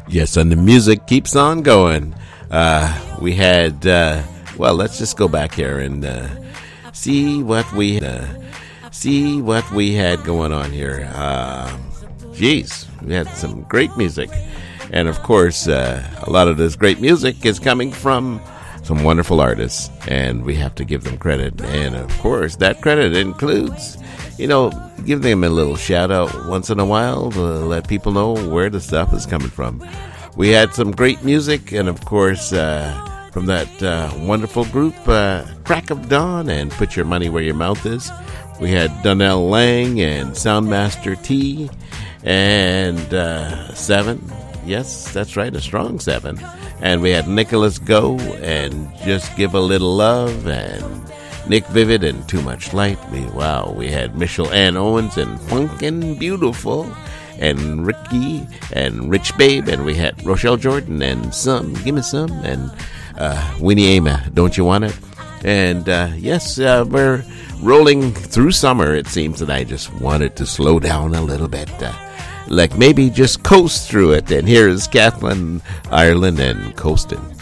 Yes, and the music keeps on going. We had, let's just go back here and see what we had going on here. We had some great music. And, of course, a lot of this great music is coming from some wonderful artists, and we have to give them credit. And, of course, that credit includes, give them a little shout-out once in a while to let people know where the stuff is coming from. We had some great music, and, of course, from that wonderful group, Crack of Dawn and Put Your Money Where Your Mouth Is. We had Donnell Lang and Soundmaster T and 7. Yes, that's right, a strong 7. And we had Nicholas Go and Just Give a Little Love and Nick Vivid and Too Much Light. We had Michelle Ann Owens and Funkin' Beautiful and Ricky and Rich Babe, and we had Rochelle Jordan and Some, Gimme Some, and Winnie Ama, Don't You Want It? And we're rolling through summer, it seems, and I just wanted to slow down a little bit. Maybe just coast through it. And here is Kathleen Ireland and Coastin'.